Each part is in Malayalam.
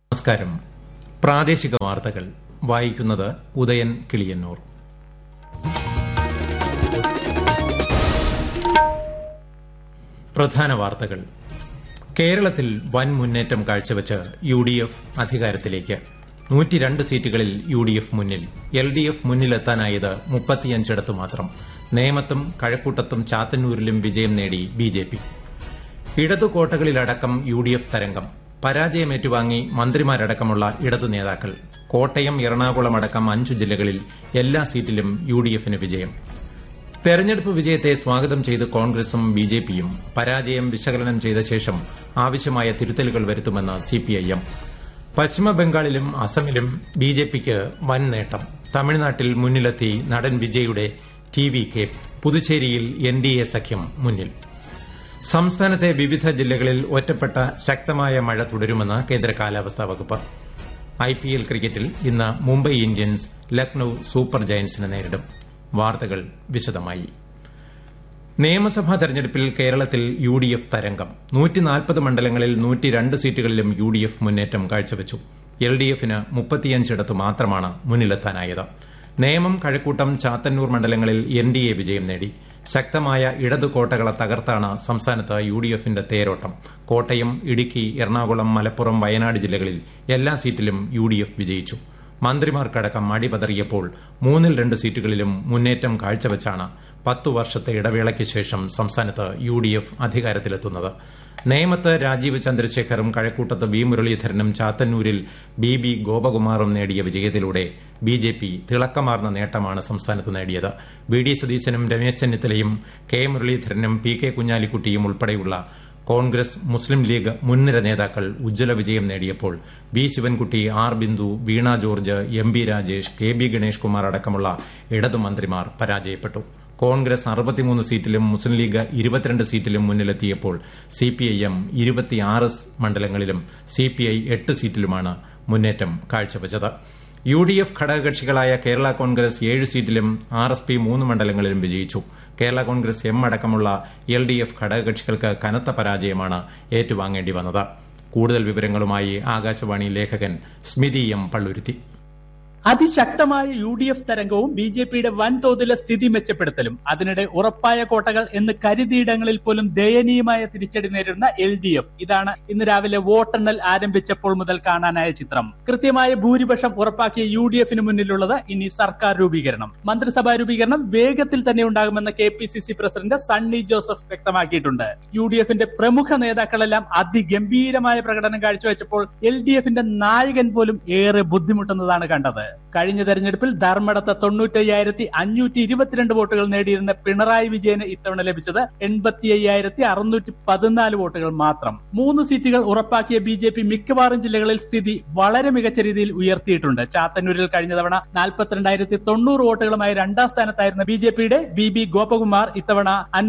നമസ്കാരം. പ്രാദേശിക വാർത്തകൾ വായിക്കുന്നത് ഉദയൻ കിളിയന്നൂർ. പ്രധാന വാർത്തകൾ. കേരളത്തിൽ വൻ മുന്നേറ്റം കാഴ്ചവെച്ച് UDF അധികാരത്തിലേക്ക്. 102 സീറ്റുകളിൽ UDF മുന്നിൽ. LDF മുന്നിലെത്താനായത് 35 മാത്രം. നേമത്തും കഴക്കൂട്ടത്തും ചാത്തന്നൂരിലും വിജയം നേടി BJP. ഇടതു കോട്ടകളിലടക്കം UDF തരംഗം. പരാജയമേറ്റുവാങ്ങി മന്ത്രിമാരടക്കമുള്ള ഇടതു നേതാക്കൾ. കോട്ടയം, എറണാകുളം അടക്കം 5 ജില്ലകളിൽ എല്ലാ സീറ്റിലും UDFന് വിജയം. തെരഞ്ഞെടുപ്പ് വിജയത്തെ സ്വാഗതം ചെയ്ത് കോൺഗ്രസും BJPയും പരാജയം വിശകലനം ചെയ്ത ശേഷം ആവശ്യമായ തിരുത്തലുകൾ വരുത്തുമെന്ന് CPIM. പശ്ചിമബംഗാളിലും അസമിലും BJPക്ക് വൻ നേട്ടം. തമിഴ്നാട്ടിൽ മുന്നിലെത്തി നടൻ വിജയുടെ TVK. പുതുച്ചേരിയിൽ NDA സഖ്യം മുന്നിൽ. സംസ്ഥാനത്തെ വിവിധ ജില്ലകളിൽ ഒറ്റപ്പെട്ട ശക്തമായ മഴ തുടരുമെന്ന് കേന്ദ്ര കാലാവസ്ഥാ വകുപ്പ്. IPL ക്രിക്കറ്റിൽ ഇന്ന് മുംബൈ ഇന്ത്യൻസ് ലക്നൌ സൂപ്പർ ജയന്റ്സിനെ നേരിടും. വാർത്തകൾ വിശദമായി. നിയമസഭാ തെരഞ്ഞെടുപ്പിൽ കേരളത്തിൽ UDF തരംഗം. 140 മണ്ഡലങ്ങളിൽ 102 സീറ്റുകളിലും UDF മുന്നേറ്റം കാഴ്ചവെച്ചു. LDFന് 35 മാത്രമാണ് മുന്നിലെത്താനായത്. നേമം, കഴക്കൂട്ടം, ചാത്തന്നൂർ മണ്ഡലങ്ങളിൽ NDA വിജയം നേടി. ശക്തമായ ഇടതു കോട്ടകളെ തകർത്താണ് സംസ്ഥാനത്ത് UDFന്റെ തേരോട്ടം. കോട്ടയം, ഇടുക്കി, എറണാകുളം, മലപ്പുറം, വയനാട് ജില്ലകളിൽ എല്ലാ സീറ്റിലും UDF വിജയിച്ചു. മന്ത്രിമാർക്കടക്കം അടിപതറിയപ്പോൾ 2 സീറ്റുകളിലും മുന്നേറ്റം കാഴ്ചവെച്ചാണ് 10 വർഷത്തെ ഇടവേളയ്ക്ക് ശേഷം സംസ്ഥാനത്ത് UDF അധികാരത്തിലെത്തുന്നത്. നേമത്ത് രാജീവ് ചന്ദ്രശേഖറും കഴക്കൂട്ടത്ത് V. മുരളീധരനും ചാത്തന്നൂരിൽ BB ഗോപകുമാറും നേടിയ വിജയത്തിലൂടെ BJP തിളക്കമാർന്ന നേട്ടമാണ് സംസ്ഥാനത്ത് നേടിയത്. VD സതീശനും രമേശ് ചെന്നിത്തലയും K. മുരളീധരനും PK കുഞ്ഞാലിക്കുട്ടിയും ഉൾപ്പെടെയുള്ള കോൺഗ്രസ്, മുസ്ലിം ലീഗ് മുൻനിര നേതാക്കൾ ഉജ്ജ്വല വിജയം നേടിയപ്പോൾ B. ശിവൻകുട്ടി, R. ബിന്ദു, വീണ George, MB Rajesh, KB Ganesh Kumar അടക്കമുള്ള ഇടതു മന്ത്രിമാർ പരാജയപ്പെട്ടു. കോൺഗ്രസ് 63 സീറ്റിലും മുസ്ലിം ലീഗ് 22 സീറ്റിലും മുന്നിലെത്തിയപ്പോൾ CPIM 26 മണ്ഡലങ്ങളിലും CPI 8 സീറ്റിലുമാണ് മുന്നേറ്റം കാഴ്ചവെച്ചത്. UDF ഘടകകക്ഷികളായ കേരള കോൺഗ്രസ് 7 സീറ്റിലും RSP 3 മണ്ഡലങ്ങളിലും വിജയിച്ചു. കേരള കോൺഗ്രസ് M അടക്കമുള്ള LDF ഘടകകക്ഷികൾക്ക് കനത്ത പരാജയമാണ് ഏറ്റുവാങ്ങേണ്ടി വന്നത്. കൂടുതൽ വിവരങ്ങളുമായി ആകാശവാണി ലേഖകൻ സ്മിതി M. പള്ളുരുത്തി. അതിശക്തമായ UDF തരംഗവും BJPയുടെ വൻതോതിലെ സ്ഥിതി മെച്ചപ്പെടുത്തലും അതിനിടെ ഉറപ്പായ കോട്ടകൾ എന്ന് കരുതിയിടങ്ങളിൽ പോലും ദയനീയമായ തിരിച്ചടി നേരിടുന്ന LDF. ഇതാണ് ഇന്ന് രാവിലെ വോട്ടെണ്ണൽ ആരംഭിച്ചപ്പോൾ മുതൽ കാണാനായ ചിത്രം. കൃത്യമായ ഭൂരിപക്ഷം ഉറപ്പാക്കിയ UDFന് മുന്നിലുള്ളത് ഇനി സർക്കാർ രൂപീകരണം. മന്ത്രിസഭാ രൂപീകരണം വേഗത്തിൽ തന്നെ ഉണ്ടാകുമെന്ന് KPCC പ്രസിഡന്റ് സണ്ണി ജോസഫ് വ്യക്തമാക്കിയിട്ടുണ്ട്. UDFന്റെ പ്രമുഖ നേതാക്കളെല്ലാം അതിഗംഭീരമായ പ്രകടനം കാഴ്ചവെച്ചപ്പോൾ LDFന്റെ നായകൻ പോലും ഏറെ ബുദ്ധിമുട്ടുന്നതാണ് കണ്ടത്. കഴിഞ്ഞ തെരഞ്ഞെടുപ്പിൽ ധർമ്മടത്ത് 95,522 വോട്ടുകൾ നേടിയിരുന്ന പിണറായി വിജയന് ഇത്തവണ ലഭിച്ചത് 85,614 വോട്ടുകൾ മാത്രം. 3 സീറ്റുകൾ ഉറപ്പാക്കിയ BJP മിക്കവാറും ജില്ലകളിൽ സ്ഥിതി വളരെ മികച്ച രീതിയിൽ ഉയർത്തിയിട്ടുണ്ട്. ചാത്തന്നൂരിൽ കഴിഞ്ഞ തവണ 42,090 വോട്ടുകളുമായി 2ാം സ്ഥാനത്തായിരുന്ന BJPയുടെ BB ഗോപകുമാർ ഇത്തവണ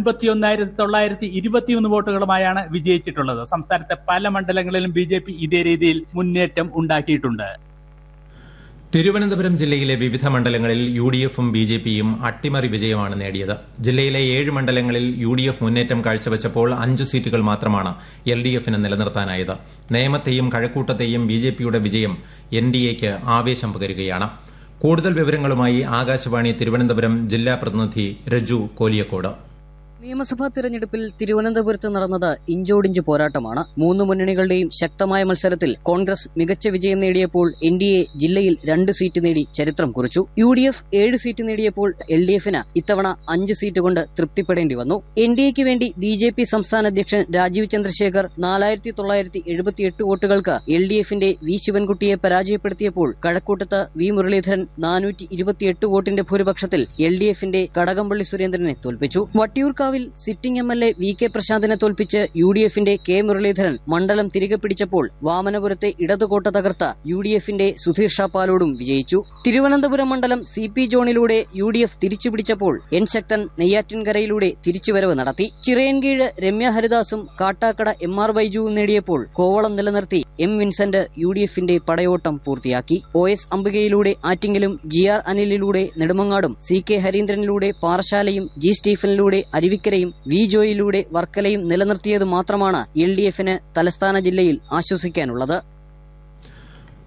51,921 വോട്ടുകളുമായാണ് വിജയിച്ചിട്ടുള്ളത്. സംസ്ഥാനത്തെ പല മണ്ഡലങ്ങളിലും BJP ഇതേ രീതിയിൽ മുന്നേറ്റം ഉണ്ടാക്കിയിട്ടുണ്ട്. തിരുവനന്തപുരം ജില്ലയിലെ വിവിധ മണ്ഡലങ്ങളിൽ UDFും BJPയും അട്ടിമറി വിജയമാണ് നേടിയത്. ജില്ലയിലെ 7 മണ്ഡലങ്ങളിൽ UDF മുന്നേറ്റം കാഴ്ചവെച്ചപ്പോൾ 5 സീറ്റുകൾ മാത്രമാണ് LDFന് നിലനിർത്താനായത്. നേമത്തെയും കഴക്കൂട്ടത്തെയും BJPയുടെ വിജയം NDAയ്ക്ക് ആവേശം പകരുകയാണ്. കൂടുതൽ വിവരങ്ങളുമായി ആകാശവാണി തിരുവനന്തപുരം ജില്ലാ പ്രതിനിധി രജു കോലിയക്കോട്. നിയമസഭാ തെരഞ്ഞെടുപ്പിൽ തിരുവനന്തപുരത്ത് നടന്നത് ഇഞ്ചോടിഞ്ച് പോരാട്ടമാണ്. 3 മുന്നണികളുടെയും ശക്തമായ മത്സരത്തിൽ കോൺഗ്രസ് മികച്ച വിജയം നേടിയപ്പോൾ NDA ജില്ലയിൽ 2 സീറ്റ് നേടി ചരിത്രം കുറിച്ചു. UDF 7 സീറ്റ് നേടിയപ്പോൾ LDFന് ഇത്തവണ 5 സീറ്റ് കൊണ്ട് തൃപ്തിപ്പെടേണ്ടി വന്നു. NDAയ്ക്ക് വേണ്ടി BJP സംസ്ഥാന അധ്യക്ഷൻ രാജീവ് ചന്ദ്രശേഖർ 4,978 വോട്ടുകൾക്ക് LDFന്റെ V. ശിവൻകുട്ടിയെ പരാജയപ്പെടുത്തിയപ്പോൾ കഴക്കൂട്ടത്ത് V. മുരളീധരൻ 428 വോട്ടിന്റെ ഭൂരിപക്ഷത്തിൽ LDFന്റെ കടകംപള്ളി സുരേന്ദ്രനെ തോൽപ്പിച്ചു. വട്ടിയൂർക്കാവ് സിറ്റിംഗ് MLA VK പ്രശാന്തിനെ തോൽപ്പിച്ച് UDFന്റെ K. മുരളീധരൻ മണ്ഡലം തിരികെ പിടിച്ചപ്പോൾ വാമനപുരത്തെ ഇടതുകോട്ട തകർത്ത UDFന്റെ സുധീർ ഷാ പാലോടും വിജയിച്ചു. തിരുവനന്തപുരം മണ്ഡലം CP ജോണിലൂടെ UDF തിരിച്ചുപിടിച്ചപ്പോൾ N. ശക്തൻ നെയ്യാറ്റിൻകരയിലൂടെ തിരിച്ചുവരവ് നടത്തി. ചിറയൻകീഴ് രമ്യ ഹരിദാസും കാട്ടാക്കട MR ബൈജുവും നേടിയപ്പോൾ കോവളം നിലനിർത്തി M. വിൻസെന്റ് UDFന്റെ പടയോട്ടം പൂർത്തിയാക്കി. OS അംബികയിലൂടെ ആറ്റിങ്ങലും GR അനിലിലൂടെ നെടുമങ്ങാടും CK ഹരീന്ദ്രനിലൂടെ പാറശാലയും G. സ്റ്റീഫനിലൂടെ അരുവിക്കരയും V. ജോയിലൂടെ വർക്കലയും നിലനിർത്തിയത് മാത്രമാണ് LDFന് തലസ്ഥാന ജില്ലയിൽ ആശ്വസിക്കാനുള്ളത്.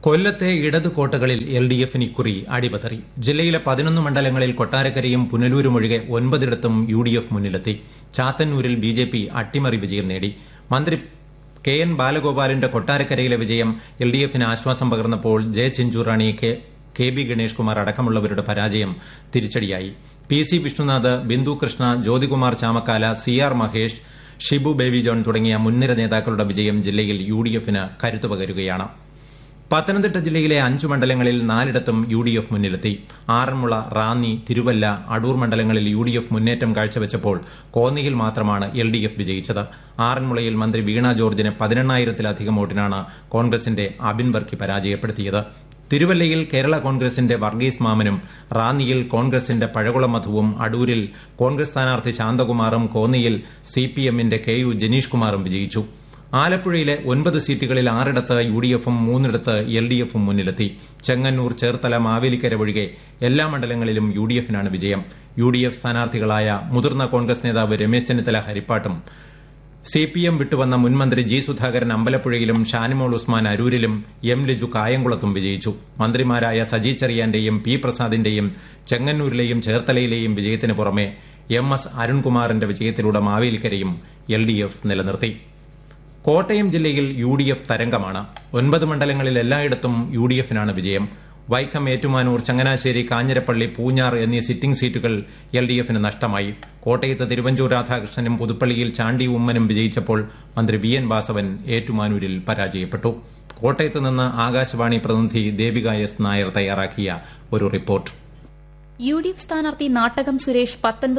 കൊല്ലത്തെ ഇടത് കോട്ടകളിൽ എൽഡിഎഫിന് ഇക്കുറി അടിപതറി. ജില്ലയിലെ 11 മണ്ഡലങ്ങളിൽ കൊട്ടാരക്കരയും പുനലൂരും ഒഴികെ 9 യുഡിഎഫ് മുന്നിലെത്തി. ചാത്തന്നൂരിൽ ബിജെപി അട്ടിമറി വിജയം നേടി. മന്ത്രി കെ എൻ ബാലഗോപാലിന്റെ കൊട്ടാരക്കരയിലെ വിജയം എൽഡിഎഫിന് ആശ്വാസം പകർന്നപ്പോൾ J Chinchu Rani, K B Ganesh Kumar അടക്കമുള്ളവരുടെ പരാജയം തിരിച്ചടിയായി. P C Vishnunath, Bindu Krishna, Jyothikumar Chamakkala, C R Mahesh, Shibu baby John തുടങ്ങിയ മുൻനിര നേതാക്കളുടെ വിജയം ജില്ലയിൽ യുഡിഎഫിന് കരുത്തു പകരുകയാണ്. പത്തനംതിട്ട ജില്ലയിലെ 5 മണ്ഡലങ്ങളിൽ 4 യുഡിഎഫ് മുന്നിലെത്തി. ആറന്മുള, റാന്നി, തിരുവല്ല, അടൂർ മണ്ഡലങ്ങളിൽ യുഡിഎഫ് മുന്നേറ്റം കാഴ്ചവെച്ചപ്പോൾ കോന്നിയിൽ മാത്രമാണ് എൽഡിഎഫ് വിജയിച്ചത്. ആറന്മുളയിൽ മന്ത്രി വീണ ജോർജിനെ 18,000-ലധികം വോട്ടിനാണ് കോൺഗ്രസിന്റെ അബിൻ വർക്കി പരാജയപ്പെടുത്തിയത്. തിരുവല്ലയിൽ കേരള കോൺഗ്രസിന്റെ വർഗീസ് മാമനും, റാന്നിയിൽ കോൺഗ്രസിന്റെ പഴകുളം മധുവും, അടൂരിൽ കോൺഗ്രസ് സ്ഥാനാർത്ഥി ശാന്തകുമാറും, കോന്നിയിൽ സിപിഎമ്മിന്റെ കെ യു ജനീഷ് കുമാറും വിജയിച്ചു. ആലപ്പുഴയിലെ 9 സീറ്റുകളിൽ 6 യുഡിഎഫും 3 എൽഡിഎഫും മുന്നിലെത്തി. ചെങ്ങന്നൂർ, ചേർത്തല, മാവേലിക്കര ഒഴികെ എല്ലാ മണ്ഡലങ്ങളിലും യുഡിഎഫിനാണ് വിജയം. യുഡിഎഫ് സ്ഥാനാർത്ഥികളായ മുതിർന്ന കോൺഗ്രസ് നേതാവ് രമേശ് ചെന്നിത്തല ഹരിപ്പാട്ടും, സിപിഎം വിട്ടുവന്ന മുൻമന്ത്രി ജി സുധാകരൻ അമ്പലപ്പുഴയിലും, ഷാനിമോൾ ഉസ്മാൻ അരൂരിലും, എം ലിജു കായംകുളത്തും വിജയിച്ചു. മന്ത്രിമാരായ സജി ചെറിയാന്റെയും പി പ്രസാദിന്റെയും ചെങ്ങന്നൂരിലെയും ചേർത്തലയിലെയും വിജയത്തിന് പുറമെ എം എസ് അരുൺകുമാറിന്റെ വിജയത്തിലൂടെ മാവേലിക്കരയും എൽഡിഎഫ് നിലനിർത്തി. കോട്ടയം ജില്ലയിൽ യുഡിഎഫ് തരംഗമാണ്. 9 മണ്ഡലങ്ങളിൽ എല്ലായിടത്തും യുഡിഎഫിനാണ് വിജയം. വൈക്കം, ഏറ്റുമാനൂർ, ചങ്ങനാശ്ശേരി, കാഞ്ഞിരപ്പള്ളി, പൂഞ്ഞാർ എന്നീ സിറ്റിംഗ് സീറ്റുകൾ എൽഡിഎഫിന് നഷ്ടമായി. കോട്ടയത്ത് തിരുവഞ്ചൂർ രാധാകൃഷ്ണനും പുതുപ്പള്ളിയിൽ ചാണ്ടി ഉമ്മനും വിജയിച്ചപ്പോൾ മന്ത്രി വി എൻ വാസവൻ ഏറ്റുമാനൂരിൽ പരാജയപ്പെട്ടു. കോട്ടയത്ത് നിന്ന് ആകാശവാണി പ്രതിനിധി ദേവിക എസ് നായർ തയ്യാറാക്കിയ ഒരു റിപ്പോർട്ട്. യുഡിഎഫ് സ്ഥാനാർത്ഥി നാട്ടകം സുരേഷ്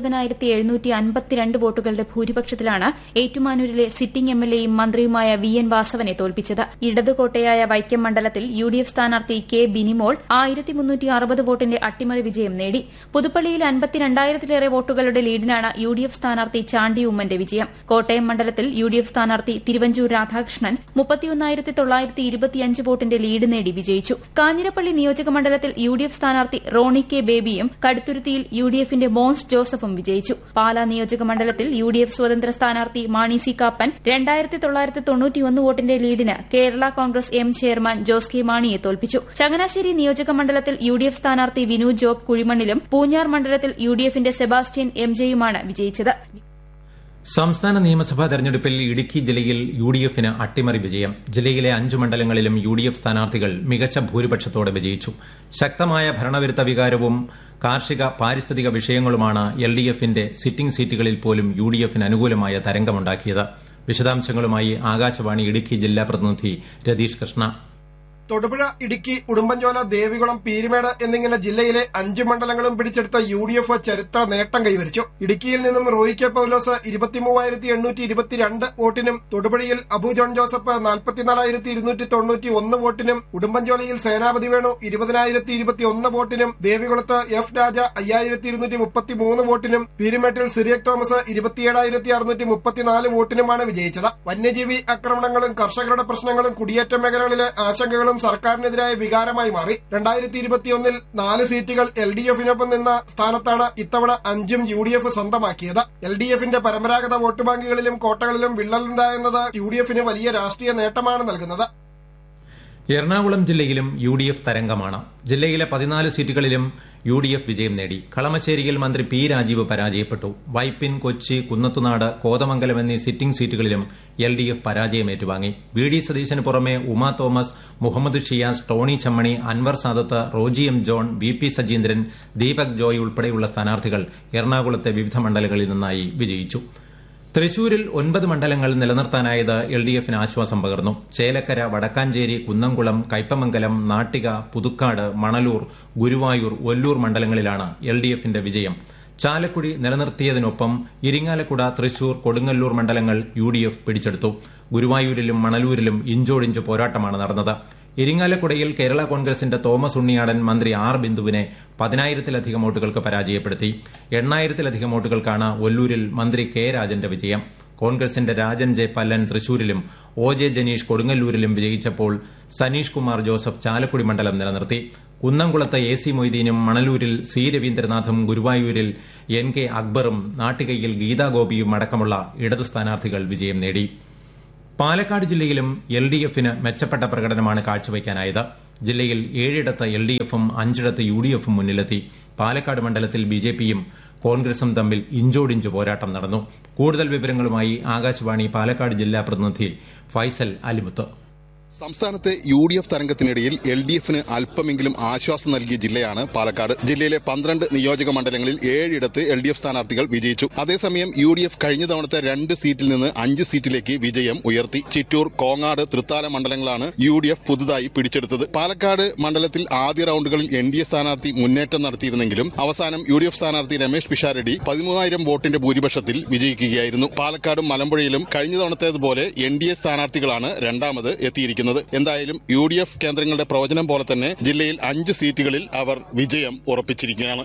19,752 വോട്ടുകളുടെ ഭൂരിപക്ഷത്തിലാണ് ഏറ്റുമാനൂരിലെ സിറ്റിംഗ് എംഎൽഎയും മന്ത്രിയുമായ വി എൻ വാസവനെ തോൽപ്പിച്ചത്. ഇടതുകോട്ടയായ വൈക്കം മണ്ഡലത്തിൽ യുഡിഎഫ് സ്ഥാനാർത്ഥി കെ ബിനിമോൾ 1360 വോട്ടിന്റെ അട്ടിമറി വിജയം നേടി. പുതുപ്പള്ളിയിൽ 52,000-ലേറെ വോട്ടുകളുടെ ലീഡിനാണ് യുഡിഎഫ് സ്ഥാനാർത്ഥി ചാണ്ടി ഉമ്മന്റെ വിജയം. കോട്ടയം മണ്ഡലത്തിൽ യുഡിഎഫ് സ്ഥാനാർത്ഥി തിരുവഞ്ചൂർ രാധാകൃഷ്ണൻ 31,925 വോട്ടിന്റെ ലീഡ് നേടി വിജയിച്ചു. കാഞ്ഞിരപ്പള്ളി നിയോജക മണ്ഡലത്തിൽ യുഡിഎഫ് സ്ഥാനാർത്ഥി റോണി കെ ബേബിയും കടുത്തുരുത്തിയിൽ യുഡിഎഫിന്റെ മോൻസ് ജോസഫും വിജയിച്ചു. പാലാ നിയോജക മണ്ഡലത്തിൽ യുഡിഎഫ് സ്വതന്ത്ര സ്ഥാനാർത്ഥി മാണി സി കാപ്പൻ 2,991 വോട്ടിന്റെ ലീഡിന് Kerala Congress M chairman Jose K മാണിയെ തോൽപ്പിച്ചു. ചങ്ങനാശ്ശേരി നിയോജക മണ്ഡലത്തിൽ യുഡിഎഫ് സ്ഥാനാർത്ഥി വിനു ജോബ് കുഴിമണ്ണിലും, പൂഞ്ഞാർ മണ്ഡലത്തിൽ യുഡിഎഫിന്റെ സെബാസ്റ്റ്യൻ എം ജെയുമാണ് വിജയിച്ചത്. സംസ്ഥാന നിയമസഭാ തെരഞ്ഞെടുപ്പിൽ ഇടുക്കി ജില്ലയിൽ യുഡിഎഫിന് അട്ടിമറി വിജയം. ജില്ലയിലെ 5 മണ്ഡലങ്ങളിലും യുഡിഎഫ് സ്ഥാനാർത്ഥികൾ മികച്ച ഭൂരിപക്ഷത്തോടെ വിജയിച്ചു. ശക്തമായ ഭരണവിരുദ്ധ വികാരവും കാർഷിക, പാരിസ്ഥിതിക വിഷയങ്ങളുമാണ് എൽഡിഎഫിന്റെ സിറ്റിംഗ് സീറ്റുകളിൽ പോലും യുഡിഎഫിന് അനുകൂലമായ തരംഗമുണ്ടാക്കിയത്. വിശദാംശങ്ങളുമായി ആകാശവാണി ഇടുക്കി ജില്ലാ പ്രതിനിധി രതീഷ് കൃഷ്ണ. തൊടുപുഴ, ഇടുക്കി, ഉടുമ്പൻചോല, ദേവികുളം, പീരുമേട് എന്നിങ്ങനെ ജില്ലയിലെ 5 മണ്ഡലങ്ങളും പിടിച്ചെടുത്ത യുഡിഎഫ് ചരിത്ര നേട്ടം കൈവരിച്ചു. ഇടുക്കിയിൽ നിന്നും റോയി കെ പൌലോസ് 23,822 വോട്ടിനും, തൊടുപുഴയിൽ അബു ജോൺ ജോസഫ് 44,291 വോട്ടിനും, ഉടുമ്പൻചോലയിൽ സേനാപതി വേണു 20,021 വോട്ടിനും, ദേവികുളത്ത് എഫ് രാജ 5,233 വോട്ടിനും, പീരുമേട്ടിൽ സിറിയക് തോമസ് 27,634 വോട്ടിനുമാണ് വിജയിച്ചത്. വന്യജീവി ആക്രമണങ്ങളും കർഷകരുടെ പ്രശ്നങ്ങളും കുടിയേറ്റ മേഖലകളിലെ ആശങ്കകളും സർക്കാരിനെതിരായ വികാരമായി മാറി. 2021 4 സീറ്റുകൾ എൽഡിഎഫിനൊപ്പം നിന്ന സ്ഥാനത്താണ് ഇത്തവണ 5 യുഡിഎഫ് സ്വന്തമാക്കിയത്. എൽഡിഎഫിന്റെ പരമ്പരാഗത വോട്ട് ബാങ്കുകളിലും കോട്ടകളിലും വിള്ളലുണ്ടായെന്നത് യുഡിഎഫിന് വലിയ രാഷ്ട്രീയ നേട്ടമാണ് നൽകുന്നത്. എറണാകുളം ജില്ലയിലും യുഡിഎഫ് തരംഗമാണ്. ജില്ലയിലെ 14 സീറ്റുകളിലും യുഡിഎഫ് വിജയം നേടി. കളമശ്ശേരിയിൽ മന്ത്രി പി രാജീവ് പരാജയപ്പെട്ടു. വൈപ്പിൻ, കൊച്ചി, കുന്നത്തുനാട്, കോതമംഗലം എന്നീ സിറ്റിംഗ് സീറ്റുകളിലും എൽഡിഎഫ് പരാജയം ഏറ്റുവാങ്ങി. വി ഡി സതീശന് പുറമെ Uma Thomas, Muhammad Shiyas, Tony Chammani, Anwar Sadath, Roji M John, V P Sajeendran, Deepak Joy ഉൾപ്പെടെയുള്ള സ്ഥാനാർത്ഥികൾ എറണാകുളത്തെ വിവിധ മണ്ഡലങ്ങളിൽ നിന്നായി വിജയിച്ചു. തൃശൂരിൽ 9 മണ്ഡലങ്ങൾ നിലനിർത്താനായത് എൽഡിഎഫിന് ആശ്വാസം പകർന്നു. ചേലക്കര, വടക്കാഞ്ചേരി, കുന്നംകുളം, കയ്പമംഗലം, നാട്ടിക, പുതുക്കാട്, മണലൂർ, ഗുരുവായൂർ, ഒല്ലൂർ മണ്ഡലങ്ങളിലാണ് എൽഡിഎഫിന്റെ വിജയം. ചാലക്കുടി നിലനിർത്തിയതിനൊപ്പം ഇരിങ്ങാലക്കുട, തൃശൂർ, കൊടുങ്ങല്ലൂർ മണ്ഡലങ്ങൾ യുഡിഎഫ് പിടിച്ചെടുത്തു. ഗുരുവായൂരിലും മണലൂരിലും ഇഞ്ചോടിഞ്ച് പോരാട്ടമാണ് നടന്നത്. ഇരിങ്ങാലക്കുടയിൽ കേരള കോൺഗ്രസിന്റെ തോമസ് ഉണ്ണിയാടൻ മന്ത്രി ആർ ബിന്ദുവിനെ 10,000-ലധികം വോട്ടുകൾക്ക് പരാജയപ്പെടുത്തി. 8,000-ലധികം വോട്ടുകൾക്കാണ് ഒല്ലൂരിൽ മന്ത്രി കെ രാജന്റെ വിജയം. കോൺഗ്രസിന്റെ Rajan J Pallan തൃശൂരിലും O J Janeesh കൊടുങ്ങല്ലൂരിലും വിജയിച്ചപ്പോൾ Saneesh Kumar Joseph Chalakudy മണ്ഡലം നിലനിർത്തി. കുന്നംകുളത്ത് എ സി മൊയ്തീനും, മണലൂരിൽ സി രവീന്ദ്രനാഥും, ഗുരുവായൂരിൽ എൻ കെ അക്ബറും, നാട്ടികയിൽ ഗീതാഗോപിയും അടക്കമുള്ള ഇടത് സ്ഥാനാർത്ഥികൾ വിജയം നേടി. പാലക്കാട് ജില്ലയിലും LDFന് മെച്ചപ്പെട്ട പ്രകടനമാണ് കാഴ്ചവയ്ക്കാനായത്. ജില്ലയിൽ 7ഇടത്ത് LDFും 5ഇടത്ത് UDFും മുന്നിലെത്തി. പാലക്കാട് മണ്ഡലത്തിൽ BJPയും കോൺഗ്രസും തമ്മിൽ ഇഞ്ചോടിഞ്ച് പോരാട്ടം നടന്നു. കൂടുതൽ വിവരങ്ങളുമായി ആകാശവാണി പാലക്കാട് ജില്ലാ പ്രതിനിധി ഫൈസൽ അലിമുത്ത്. സംസ്ഥാനത്തെ UDF തരംഗത്തിനിടയിൽ LDFന് അല്പമെങ്കിലും ആശ്വാസം നൽകിയ ജില്ലയാണ് പാലക്കാട്. ജില്ലയിലെ 12 നിയോജക മണ്ഡലങ്ങളിൽ 7ഇടത്ത് LDF സ്ഥാനാർത്ഥികൾ വിജയിച്ചു. അതേസമയം UDF കഴിഞ്ഞ തവണത്തെ 2 സീറ്റിൽ നിന്ന് 5 സീറ്റിലേക്ക് വിജയം ഉയർത്തി. ചിറ്റൂർ, കോങ്ങാട്, തൃത്താല മണ്ഡലങ്ങളാണ് UDF പുതുതായി പിടിച്ചെടുത്തത്. പാലക്കാട് മണ്ഡലത്തിൽ ആദ്യ റൌണ്ടുകളിൽ NDA സ്ഥാനാർത്ഥി മുന്നേറ്റം നടത്തിയിരുന്നെങ്കിലും അവസാനം UDF സ്ഥാനാർത്ഥി രമേശ് പിഷാരടി 13,000 വോട്ടിന്റെ ഭൂരിപക്ഷത്തിൽ വിജയിക്കുകയായിരുന്നു. പാലക്കാടും മലമ്പുഴയിലും കഴിഞ്ഞ തവണത്തേതുപോലെ NDA സ്ഥാനാർത്ഥികളാണ് രണ്ടാമത് എത്തിയിരിക്കുന്നത്. എന്തായാലും UDF കേന്ദ്രങ്ങളുടെ പ്രവചനം പോലെ തന്നെ ജില്ലയിൽ 5 സീറ്റുകളിൽ അവർ വിജയം ഉറപ്പിച്ചിരിക്കുകയാണ്.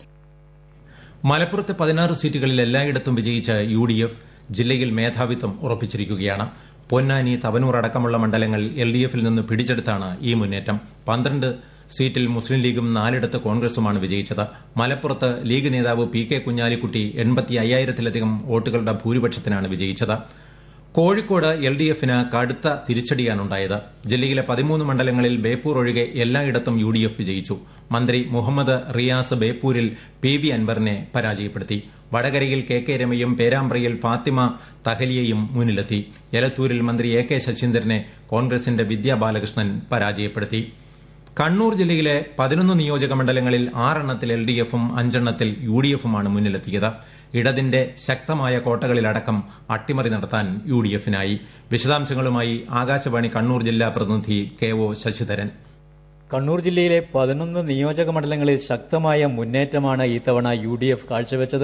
മലപ്പുറത്തെ 16 സീറ്റുകളിൽ എല്ലായിടത്തും വിജയിച്ച UDF ജില്ലയിൽ മേധാവിത്വം ഉറപ്പിച്ചിരിക്കുകയാണ്. പൊന്നാനി, തവനൂർ അടക്കമുള്ള മണ്ഡലങ്ങൾ LDFിൽ നിന്ന് പിടിച്ചെടുത്താണ് ഈ മുന്നേറ്റം. 12 സീറ്റിൽ മുസ്ലിം ലീഗും 4ഇടത്ത് കോൺഗ്രസുമാണ് വിജയിച്ചത്. മലപ്പുറത്ത് ലീഗ് നേതാവ് PK കുഞ്ഞാലിക്കുട്ടി 85,000-ലധികം വോട്ടുകളുടെ ഭൂരിപക്ഷത്തിനാണ് വിജയിച്ചത്. കോഴിക്കോട് LDFന് കടുത്ത തിരിച്ചടിയാണുണ്ടായത്. ജില്ലയിലെ 13 മണ്ഡലങ്ങളിൽ ബേപ്പൂർ ഒഴികെ എല്ലായിടത്തും UDF വിജയിച്ചു. മന്ത്രി മുഹമ്മദ് റിയാസ് ബേപ്പൂരിൽ PV അൻവറിനെ പരാജയപ്പെടുത്തി. വടകരയിൽ KK രമയും പേരാമ്പ്രയിൽ ഫാത്തിമ തഹലിയയും മുന്നിലെത്തി. എലത്തൂരിൽ മന്ത്രി AK ശശീന്ദ്രനെ കോൺഗ്രസിന്റെ വിദ്യാ ബാലകൃഷ്ണൻ പരാജയപ്പെടുത്തി. കണ്ണൂർ ജില്ലയിലെ 11 നിയോജക മണ്ഡലങ്ങളിൽ 6എണ്ണത്തിൽ LDFും 5എണ്ണത്തിൽ UDFുമാണ് മുന്നിലെത്തിയത്. ഇടതിന്റെ ശക്തമായ കോട്ടകളിലടക്കം അട്ടിമറി നടത്താൻ UDFനായി. വിശദാംശങ്ങളുമായി ആകാശവാണി കണ്ണൂർ ജില്ലാ പ്രതിനിധി KO ശശിധരൻ. കണ്ണൂർ ജില്ലയിലെ 11 നിയോജക മണ്ഡലങ്ങളിൽ ശക്തമായ മുന്നേറ്റമാണ് ഇത്തവണ UDF കാഴ്ചവെച്ചത്.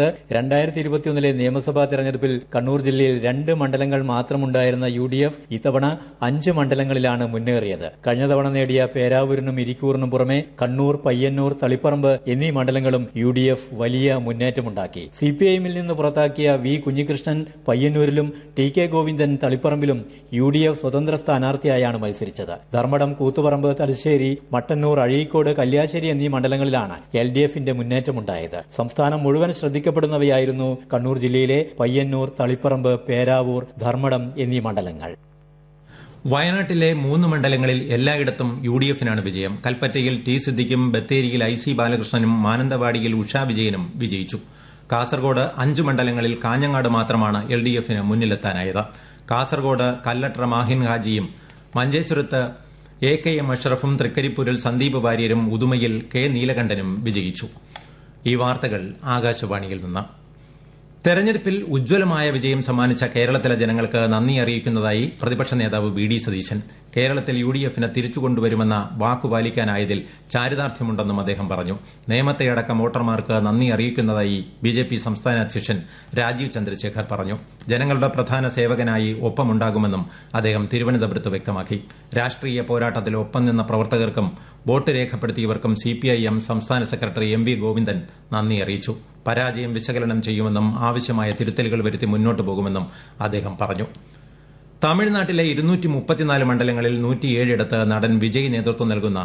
2021 നിയമസഭാ തെരഞ്ഞെടുപ്പിൽ കണ്ണൂർ ജില്ലയിൽ 2 മണ്ഡലങ്ങൾ മാത്രമുണ്ടായിരുന്ന UDF ഇത്തവണ 5 മണ്ഡലങ്ങളിലാണ് മുന്നേറിയത്. കഴിഞ്ഞ തവണ നേടിയ പേരാവൂരിനും ഇരിക്കൂറിനും പുറമെ കണ്ണൂർ, പയ്യന്നൂർ, തളിപ്പറമ്പ് എന്നീ മണ്ഡലങ്ങളും UDF വലിയ മുന്നേറ്റമുണ്ടാക്കി. CPIഎമ്മിൽ നിന്ന് പുറത്താക്കിയ V Kunhikrishnan പയ്യന്നൂരിലും TK Govindan തളിപ്പറമ്പിലും UDF സ്വതന്ത്ര സ്ഥാനാർത്ഥിയായാണ് മത്സരിച്ചത്. ധർമ്മടം, കൂത്തുപറമ്പ്, തലശ്ശേരി, മട്ടന്നൂർ, അഴീക്കോട്, കല്യാശ്ശേരി എന്നീ മണ്ഡലങ്ങളിലാണ് LDFന്റെ മുന്നേറ്റമുണ്ടായത്. സംസ്ഥാനം മുഴുവൻ ശ്രദ്ധിക്കപ്പെടുന്നവയായിരുന്നു കണ്ണൂർ ജില്ലയിലെ പയ്യന്നൂർ, തളിപ്പറമ്പ്, പേരാവൂർ, ധർമ്മടം എന്നീ മണ്ഡലങ്ങൾ. വയനാട്ടിലെ 3 മണ്ഡലങ്ങളിൽ എല്ലായിടത്തും UDFനാണ് വിജയം. കൽപ്പറ്റയിൽ T സിദ്ദിഖും ബത്തേരിയിൽ IC ബാലകൃഷ്ണനും മാനന്തവാടിയിൽ ഉഷാ വിജയനും വിജയിച്ചു. കാസർഗോഡ് 5 മണ്ഡലങ്ങളിൽ കാഞ്ഞങ്ങാട് മാത്രമാണ് LDFന് മുന്നിലെത്താനായത്. കാസർഗോഡ് കല്ലട്ര മാഹിൻ ഹാജിയും മഞ്ചേശ്വരത്ത് AKM അഷ്റഫും തൃക്കരിപ്പൂരിൽ സന്ദീപ് വാര്യരും ഉദുമയിൽ K നീലകണ്ഠനും വിജയിച്ചു. ഈ വാർത്തകൾ ആകാശവാണിയിൽ നിന്ന്. തെരഞ്ഞെടുപ്പിൽ ഉജ്ജ്വലമായ വിജയം സമ്മാനിച്ച കേരളത്തിലെ ജനങ്ങൾക്ക് നന്ദി അറിയിക്കുന്നതായി പ്രതിപക്ഷ നേതാവ് VD സതീശൻ. കേരളത്തിൽ UDFന് തിരിച്ചുകൊണ്ടുവരുമെന്ന വാക്കുപാലിക്കാനായതിൽ ചാരിതാർത്ഥ്യമുണ്ടെന്നും അദ്ദേഹം പറഞ്ഞു. നേമത്തെയടക്കം വോട്ടർമാർക്ക് നന്ദി അറിയിക്കുന്നതായി BJP സംസ്ഥാന അധ്യക്ഷൻ രാജീവ് ചന്ദ്രശേഖർ പറഞ്ഞു. ജനങ്ങളുടെ പ്രധാന സേവകനായി ഒപ്പമുണ്ടാകുമെന്നും അദ്ദേഹം തിരുവനന്തപുരത്ത് വ്യക്തമാക്കി. രാഷ്ട്രീയ പോരാട്ടത്തിൽ ഒപ്പം നിന്ന പ്രവർത്തകർക്കും വോട്ട് രേഖപ്പെടുത്തിയവർക്കും CPIM സംസ്ഥാന സെക്രട്ടറി MV ഗോവിന്ദൻ നന്ദി അറിയിച്ചു. പരാജയം വിശകലനം ചെയ്യുമെന്നും ആവശ്യമായ തിരുത്തലുകൾ വരുത്തി മുന്നോട്ടു പോകുമെന്നും അദ്ദേഹം പറഞ്ഞു. തമിഴ്നാട്ടിലെ 234 മണ്ഡലങ്ങളിൽ 107ഇടത്ത് നടൻ വിജയ് നേതൃത്വം നൽകുന്ന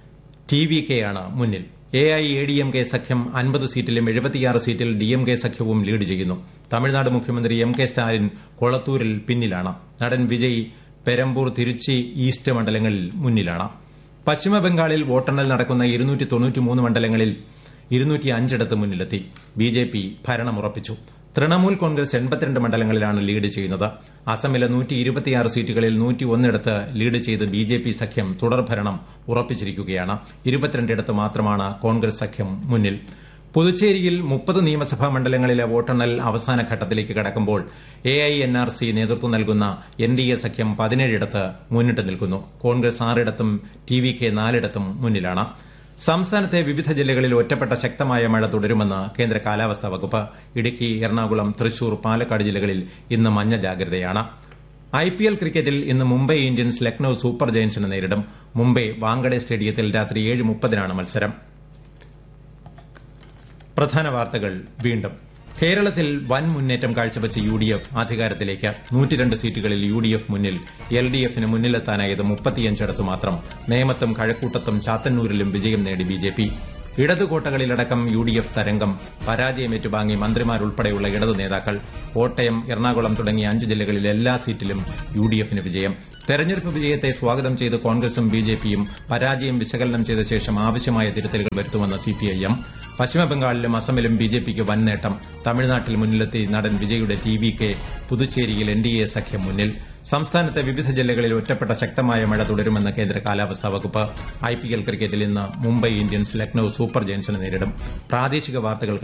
TVK ആണ് മുന്നിൽ. AIADMK സഖ്യം 50 സീറ്റിലും 76 സീറ്റിൽ DMK സഖ്യവും ലീഡ് ചെയ്യുന്നു. തമിഴ്നാട് മുഖ്യമന്ത്രി MK സ്റ്റാലിൻ കൊളത്തൂരിൽ പിന്നിലാണ്. നടൻ വിജയ് പെരമ്പൂർ, തിരുച്ചി ഈസ്റ്റ് മണ്ഡലങ്ങളിൽ മുന്നിലാണ്. പശ്ചിമബംഗാളിൽ വോട്ടെണ്ണൽ നടക്കുന്ന 293 മണ്ഡലങ്ങളിൽ 205ഇടത്ത് മുന്നിലെത്തി. BJP ഭരണമുറപ്പിച്ചു. തൃണമൂൽ കോൺഗ്രസ് 82 മണ്ഡലങ്ങളിലാണ് ലീഡ് ചെയ്യുന്നത്. അസമിലെ 126 സീറ്റുകളിൽ 101ഇടത്ത് ലീഡ് ചെയ്ത് BJP സഖ്യം തുടർഭരണം ഉറപ്പിച്ചിരിക്കുകയാണ്. 22ഇടത്ത് മാത്രമാണ് കോൺഗ്രസ് സഖ്യം മുന്നിൽ. പുതുച്ചേരിയിൽ 30 നിയമസഭാ മണ്ഡലങ്ങളിലെ വോട്ടെണ്ണൽ അവസാന ഘട്ടത്തിലേക്ക് കടക്കുമ്പോൾ AINRC നേതൃത്വം നൽകുന്ന NDA സഖ്യം 17ഇടത്ത് മുന്നിട്ട് നിൽക്കുന്നു. കോൺഗ്രസ് 6ഇടത്തും TVK 4ഇടത്തും മുന്നിലാണ്. സംസ്ഥാനത്തെ വിവിധ ജില്ലകളിൽ ഒറ്റപ്പെട്ട ശക്തമായ മഴ തുടരുമെന്ന് കേന്ദ്ര കാലാവസ്ഥാ വകുപ്പ്. ഇടുക്കി, എറണാകുളം, തൃശൂർ, പാലക്കാട് ജില്ലകളിൽ ഇന്ന് മഞ്ഞ ജാഗ്രതയാണ്. IPL ക്രിക്കറ്റിൽ ഇന്ന് മുംബൈ ഇന്ത്യൻസ് ലക്നൌ സൂപ്പർ ജയന്റ്സിനെ നേരിടും. മുംബൈ വാങ്കഡെ സ്റ്റേഡിയത്തിൽ രാത്രി 7:30 മത്സരം. പ്രധാന വാർത്തകൾ വീണ്ടും. കേരളത്തിൽ വൻ മുന്നേറ്റം കാഴ്ചവെച്ച UDF അധികാരത്തിലേക്ക്. 102 സീറ്റുകളിൽ UDF മുന്നിൽ. LDFന് മുന്നിലെത്താനായത് 35ഇടത്ത് മാത്രം. നേമത്തും കഴക്കൂട്ടത്തും ചാത്തന്നൂരിലും വിജയം നേടി BJP. ഇടതുകോട്ടകളിലടക്കം UDF തരംഗം. പരാജയം ഏറ്റുവാങ്ങി മന്ത്രിമാരുൾപ്പെടെയുള്ള ഇടതു നേതാക്കൾ. കോട്ടയം, എറണാകുളം തുടങ്ങിയ 5 ജില്ലകളിൽ എല്ലാ സീറ്റിലും UDFന് വിജയം. തെരഞ്ഞെടുപ്പ് വിജയത്തെ സ്വാഗതം ചെയ്ത് കോൺഗ്രസും BJPയും പരാജയം വിശകലനം ചെയ്ത ശേഷം ആവശ്യമായ തിരുത്തലുകൾ വരുത്തുമെന്ന് CPIM. പശ്ചിമബംഗാളിലും അസമിലും BJPക്ക് വൻ നേട്ടം. തമിഴ്നാട്ടിൽ മുന്നിലെത്തി നടൻ വിജയുടെ TVK. പുതുച്ചേരിയിൽ NDA സഖ്യം മുന്നിൽ. സംസ്ഥാനത്തെ വിവിധ ജില്ലകളിൽ ഒറ്റപ്പെട്ട ശക്തമായ മഴ തുടരുമെന്ന് കേന്ദ്ര കാലാവസ്ഥാ വകുപ്പ്. IPL ക്രിക്കറ്റിൽ ഇന്ന് മുംബൈ ഇന്ത്യൻസ് ലക്നൌ സൂപ്പർ ജയൻസിനെ നേരിടും. പ്രാദേശിക വാർത്തകൾ